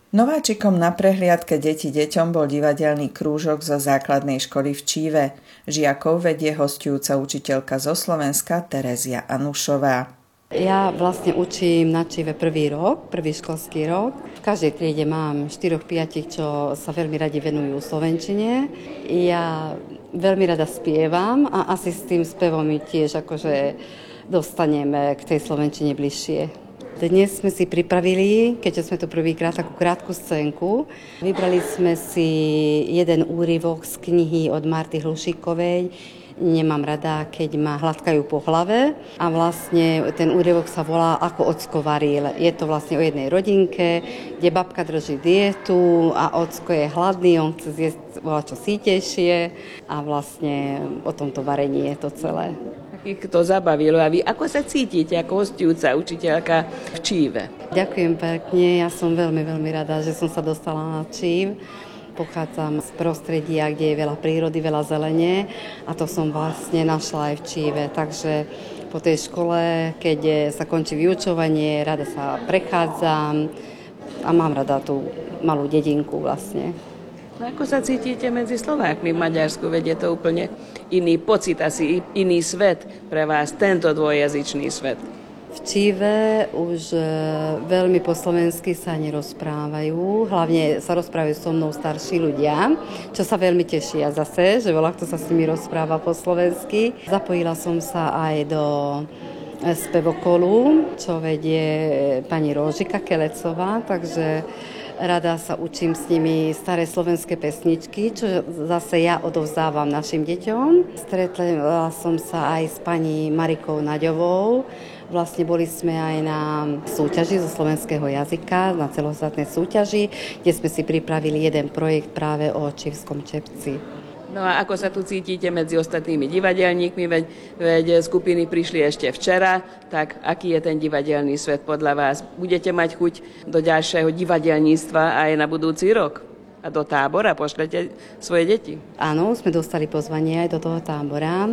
Nováčikom na prehliadke Deti deťom bol divadelný krúžok zo základnej školy v Číve. Žiakov vedie hosťujúca učiteľka zo Slovenska Terezia Anušová. Ja vlastne učím na Číve prvý školský rok. V každej triede mám 4-5, čo sa veľmi radi venujú slovenčine. Ja veľmi rada spievam a asi s tým spevom mi tiež akože dostaneme k tej slovenčine bližšie. Dnes sme si pripravili, keďže sme tu prvýkrát, takú krátku scénku. Vybrali sme si jeden úryvok z knihy od Marty Hlušíkovej Nemám rada, keď ma hladkajú po hlave. A vlastne ten úryvok sa volá Ako ocko varil. Je to vlastne o jednej rodinke, kde babka drží dietu a ocko je hladný, on chce zjesť čo sýtejšie a vlastne o tomto varení je to celé. Ich to zabavilo. A vy ako sa cítite ako hosťujúca učiteľka v Číve? Ďakujem pekne, ja som veľmi, veľmi rada, že som sa dostala na Čív. Pochádzam z prostredia, kde je veľa prírody, veľa zelene a to som vlastne našla aj v Číve. Takže po tej škole, keď sa končí vyučovanie, rada sa prechádzam a mám rada tú malú dedinku vlastne. No ako sa cítite medzi Slovákmi v Maďarsku? Veď je to úplne iný pocit, asi iný svet pre vás, tento dvojjazyčný svet. V Číve už veľmi po slovensky sa nerozprávajú, hlavne sa rozprávajú so mnou starší ľudia, čo sa veľmi tešia zase, že veľa kto sa s nimi rozpráva po slovensky. Zapojila som sa aj do spevokolu, čo vedie pani Róžika Kelecová, takže rada sa učím s nimi staré slovenské pesničky, čo zase ja odovzdávam našim deťom. Stretla som sa aj s pani Marikou Naďovou. Vlastne boli sme aj na súťaži zo slovenského jazyka, na celostatnej súťaži, kde sme si pripravili jeden projekt práve o čívskom čepci. No a ako sa tu cítite medzi ostatnými divadelníkmi? Veď skupiny prišli ešte včera, tak aký je ten divadelný svet podľa vás? Budete mať chuť do ďalšieho divadelníctva aj na budúci rok? A do tábora pošlete svoje deti? Áno, sme dostali pozvanie aj do toho tábora.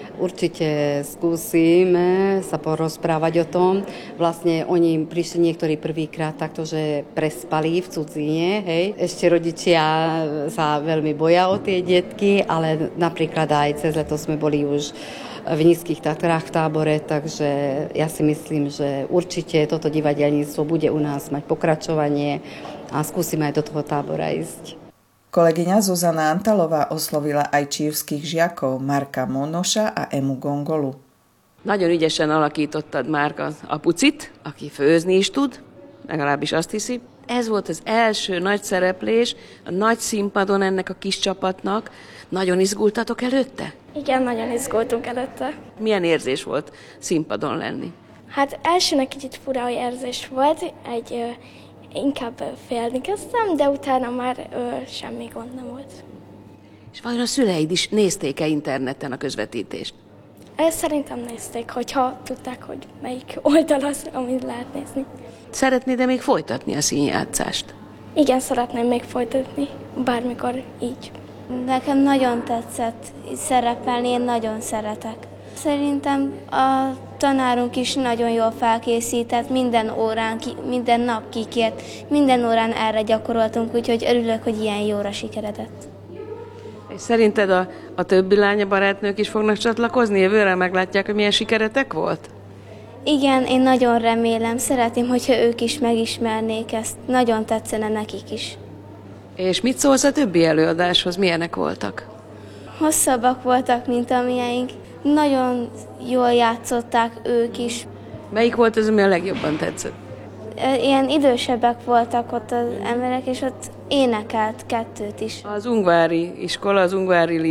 Určite skúsime sa porozprávať o tom. Vlastne oni prišli niektorí prvýkrát takto, že prespali v cudzine. Hej. Ešte rodičia sa veľmi boja o tie detky, ale napríklad aj cez leto sme boli už v Nízkych Tatrách v tábore, takže ja si myslím, že určite toto divadelníctvo bude u nás mať pokračovanie a skúsime aj do toho tábora ísť. Kolegyňa Zuzana Antalová oslovila aj csívských žiakov Marka Monosa a Emu Gongolu. Nagyon ügyesen alakítottad Márk az apucit, aki főzni is tud, legalábbis azt hiszi. Ez volt az első nagy szereplés, a nagy színpadon ennek a kis csapatnak. Nagyon izgultatok előtte? Igen, nagyon izgultunk előtte. Milyen érzés volt színpadon lenni? Hát elsőnek kicsit fura érzés volt, inkább félni kezdtem, de utána már semmi gond nem volt. És vajon a szüleid is nézték-e interneten a közvetítést? Szerintem nézték, hogyha tudták, hogy melyik oldal az, amit lehet nézni. Szeretnéd-e még folytatni a színjátszást? Igen, szeretném még folytatni, bármikor így. Nekem nagyon tetszett szerepelni, én nagyon szeretek. Szerintem a tanárunk is nagyon jól felkészített, minden nap kikért, minden órán erre gyakoroltunk, úgyhogy örülök, hogy ilyen jóra sikeredett. És szerinted a többi lánya barátnők is fognak csatlakozni? Jövőre meglátják, hogy milyen sikeretek volt? Igen, én nagyon remélem, szeretném, hogyha ők is megismernék ezt, nagyon tetszene nekik is. És mit szólsz a többi előadáshoz? Milyenek voltak? Hosszabbak voltak, mint amilyeink. Nagyon jól játszották ők is. Melyik volt az, ami a legjobban tetszett? Ilyen idősebbek voltak ott az emberek, és ott énekelt kettőt is. Az ungvári iskola, az ungvári